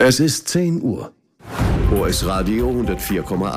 Es ist 10 Uhr. OS Radio 104,8.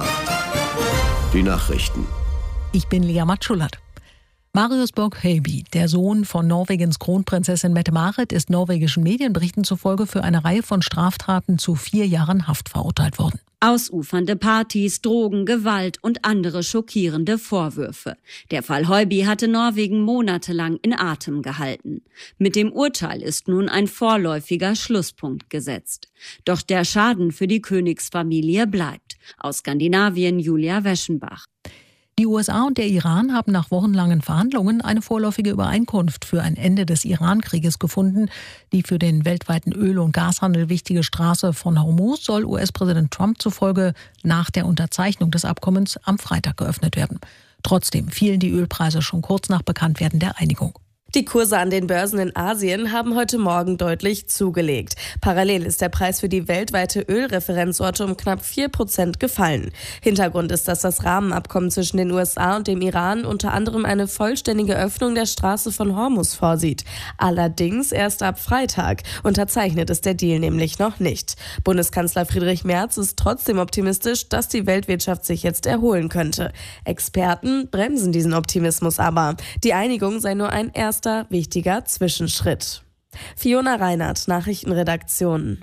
Die Nachrichten. Ich bin Lea Matschulat. Marius Borg-Helby, der Sohn von Norwegens Kronprinzessin Mette-Marit, ist norwegischen Medienberichten zufolge für eine Reihe von Straftaten zu 4 Jahren Haft verurteilt worden. Ausufernde Partys, Drogen, Gewalt und andere schockierende Vorwürfe. Der Fall Helby hatte Norwegen monatelang in Atem gehalten. Mit dem Urteil ist nun ein vorläufiger Schlusspunkt gesetzt. Doch der Schaden für die Königsfamilie bleibt. Aus Skandinavien Julia Weschenbach. Die USA und der Iran haben nach wochenlangen Verhandlungen eine vorläufige Übereinkunft für ein Ende des Iran-Krieges gefunden. Die für den weltweiten Öl- und Gashandel wichtige Straße von Hormuz soll US-Präsident Trump zufolge nach der Unterzeichnung des Abkommens am Freitag geöffnet werden. Trotzdem fielen die Ölpreise schon kurz nach Bekanntwerden der Einigung. Die Kurse an den Börsen in Asien haben heute Morgen deutlich zugelegt. Parallel ist der Preis für die weltweite Ölreferenzorte um knapp 4% gefallen. Hintergrund ist, dass das Rahmenabkommen zwischen den USA und dem Iran unter anderem eine vollständige Öffnung der Straße von Hormuz vorsieht. Allerdings erst ab Freitag. Unterzeichnet ist der Deal nämlich noch nicht. Bundeskanzler Friedrich Merz ist trotzdem optimistisch, dass die Weltwirtschaft sich jetzt erholen könnte. Experten bremsen diesen Optimismus aber. Die Einigung sei nur ein erster wichtiger Zwischenschritt. Fiona Reinhardt, Nachrichtenredaktion.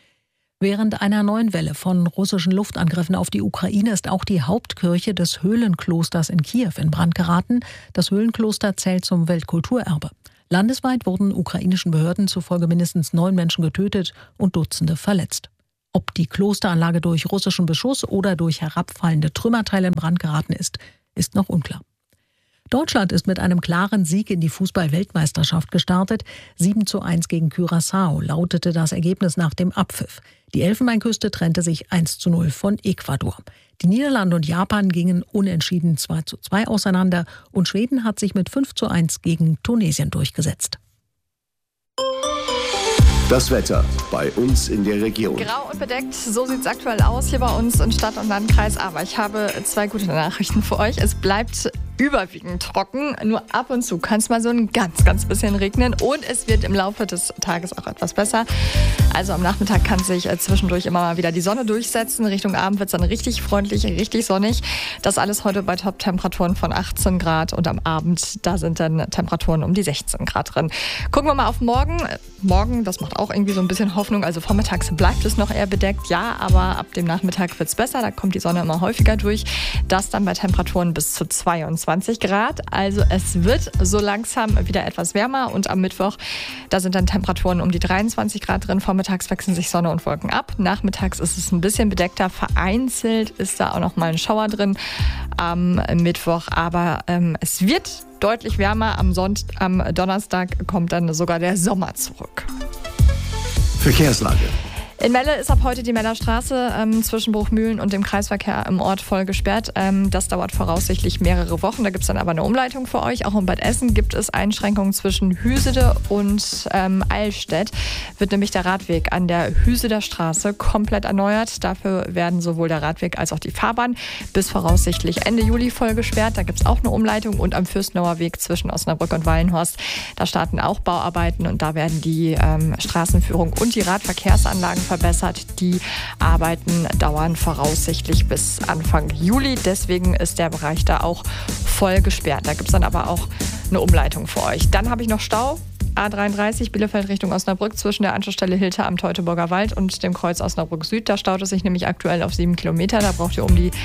Während einer neuen Welle von russischen Luftangriffen auf die Ukraine ist auch die Hauptkirche des Höhlenklosters in Kiew in Brand geraten. Das Höhlenkloster zählt zum Weltkulturerbe. Landesweit wurden ukrainischen Behörden zufolge mindestens 9 Menschen getötet und Dutzende verletzt. Ob die Klosteranlage durch russischen Beschuss oder durch herabfallende Trümmerteile in Brand geraten ist, ist noch unklar. Deutschland ist mit einem klaren Sieg in die Fußball-Weltmeisterschaft gestartet. 7:1 gegen Curaçao lautete das Ergebnis nach dem Abpfiff. Die Elfenbeinküste trennte sich 1:0 von Ecuador. Die Niederlande und Japan gingen unentschieden 2:2 auseinander und Schweden hat sich mit 5:1 gegen Tunesien durchgesetzt. Das Wetter bei uns in der Region. Grau und bedeckt, so sieht es aktuell aus hier bei uns in Stadt und Landkreis. Aber ich habe 2 gute Nachrichten für euch. Es bleibt überwiegend trocken. Nur ab und zu kann es mal so ein ganz bisschen regnen. Und es wird im Laufe des Tages auch etwas besser. Also am Nachmittag kann sich zwischendurch immer mal wieder die Sonne durchsetzen. Richtung Abend wird es dann richtig freundlich, richtig sonnig. Das alles heute bei Top-Temperaturen von 18 Grad. Und am Abend, da sind dann Temperaturen um die 16 Grad drin. Gucken wir mal auf morgen. Morgen, das macht auch irgendwie so ein bisschen Hoffnung. Also vormittags bleibt es noch eher bedeckt. Ja, aber ab dem Nachmittag wird es besser. Da kommt die Sonne immer häufiger durch. Das dann bei Temperaturen bis zu 22 Grad. Also es wird so langsam wieder etwas wärmer. Und am Mittwoch, da sind dann Temperaturen um die 23 Grad drin. Vormittags wechseln sich Sonne und Wolken ab. Nachmittags ist es ein bisschen bedeckter. Vereinzelt ist da auch noch mal ein Schauer drin am Mittwoch. Aber es wird deutlich wärmer. Am Donnerstag kommt dann sogar der Sommer zurück. Verkehrslage. In Melle ist ab heute die Mellerstraße zwischen Bruchmühlen und dem Kreisverkehr im Ort voll gesperrt. Das dauert voraussichtlich mehrere Wochen. Da gibt es dann aber eine Umleitung für euch. Auch in Bad Essen gibt es Einschränkungen zwischen Hüsede und Eilstädt. Wird nämlich der Radweg an der Hüseder Straße komplett erneuert. Dafür werden sowohl der Radweg als auch die Fahrbahn bis voraussichtlich Ende Juli voll gesperrt. Da gibt es auch eine Umleitung. Und am Fürstenauer Weg zwischen Osnabrück und Wallenhorst, da starten auch Bauarbeiten. Und da werden die Straßenführung und die Radverkehrsanlagen verbessert. Die Arbeiten dauern voraussichtlich bis Anfang Juli. Deswegen ist der Bereich da auch voll gesperrt. Da gibt es dann aber auch eine Umleitung für euch. Dann habe ich noch Stau. A33 Bielefeld Richtung Osnabrück zwischen der Anschlussstelle Hilter am Teutoburger Wald und dem Kreuz Osnabrück Süd. Da staut es sich nämlich aktuell auf 7 Kilometer. Da braucht ihr um die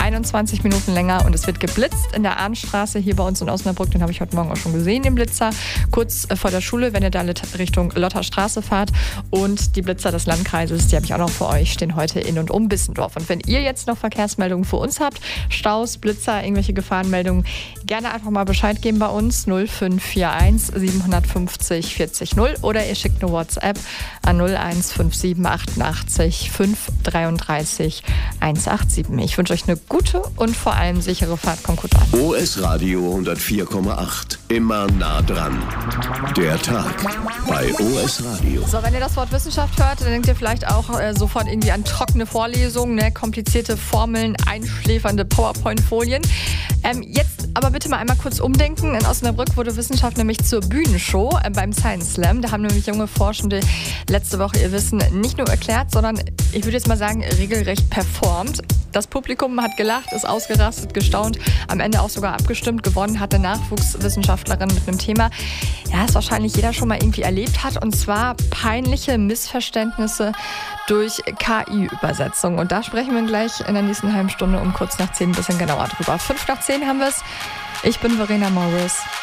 21 Minuten länger und es wird geblitzt in der Arnstraße hier bei uns in Osnabrück. Den habe ich heute Morgen auch schon gesehen, den Blitzer. Kurz vor der Schule, wenn ihr da Richtung Lotterstraße fahrt. Und die Blitzer des Landkreises, die habe ich auch noch für euch, stehen heute in und um Bissendorf. Und wenn ihr jetzt noch Verkehrsmeldungen für uns habt, Staus, Blitzer, irgendwelche Gefahrenmeldungen, gerne einfach mal Bescheid geben bei uns 0541 750 40 0 oder ihr schickt eine WhatsApp an 0157 88 533 187. Ich wünsche euch eine gute und vor allem sichere Fahrt. Kommt gut an. OS Radio 104,8. Immer nah dran. Der Tag bei OS Radio. So, wenn ihr das Wort Wissenschaft hört, dann denkt ihr vielleicht auch sofort irgendwie an trockene Vorlesungen, komplizierte Formeln, einschläfernde PowerPoint-Folien. Jetzt Aber bitte mal einmal kurz umdenken. In Osnabrück wurde Wissenschaft nämlich zur Bühnenshow beim Science Slam. Da haben nämlich junge Forschende letzte Woche ihr Wissen nicht nur erklärt, sondern ich würde jetzt mal sagen, regelrecht performt. Das Publikum hat gelacht, ist ausgerastet, gestaunt, am Ende auch sogar abgestimmt. Gewonnen hat eine Nachwuchswissenschaftlerin mit einem Thema, das wahrscheinlich jeder schon mal irgendwie erlebt hat, und zwar peinliche Missverständnisse durch KI-Übersetzung. Und da sprechen wir gleich in der nächsten halben Stunde um kurz nach 10 ein bisschen genauer drüber. 5 nach 10 haben wir es. Ich bin Verena Morris.